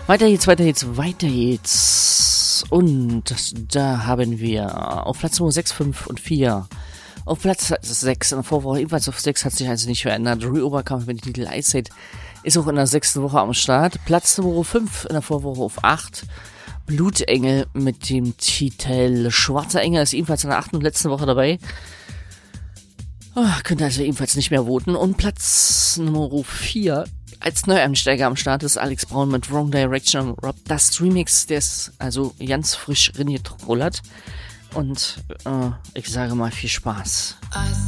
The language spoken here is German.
Weiter geht's, weiter geht's, weiter geht's. Und da haben wir auf Platz Nummer 6, 5 und 4. Auf Platz 6 in der Vorwoche, ebenfalls auf 6, hat sich also nicht verändert. Louis Oberkampf mit dem Titel Ice Age ist auch in der 6. Woche am Start. Platz Nummer 5 in der Vorwoche auf 8. Blutengel mit dem Titel Schwarzer Engel ist ebenfalls in der 8. und letzten Woche dabei. Könnte also ebenfalls nicht mehr voten. Und Platz Nummer 4 als Neueinsteiger am Start ist Alex Braun mit Wrong Direction und Rob Dust Remix. Der ist also ganz frisch reingetrollert. Und ich sage mal viel Spaß.